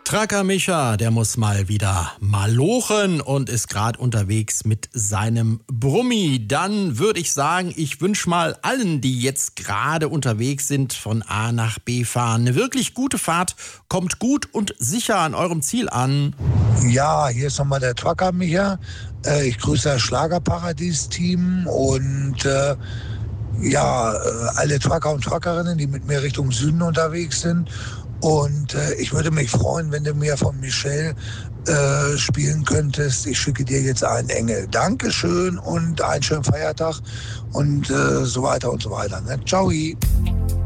Trucker Micha, der muss mal wieder malochen und ist gerade unterwegs mit seinem Brummi. Dann würde ich sagen, ich wünsche mal allen, die jetzt gerade unterwegs sind, von A nach B fahren, eine wirklich gute Fahrt. Kommt gut und sicher an eurem Ziel an. Ja, hier ist nochmal der Trucker Micha. Ich grüße das Schlagerparadies-Team und alle Trucker und Truckerinnen, die mit mir Richtung Süden unterwegs sind. Und ich würde mich freuen, wenn du mir von Michelle spielen könntest. Ich schicke dir jetzt einen Engel. Dankeschön und einen schönen Feiertag und so weiter und so weiter. Ne? Ciao.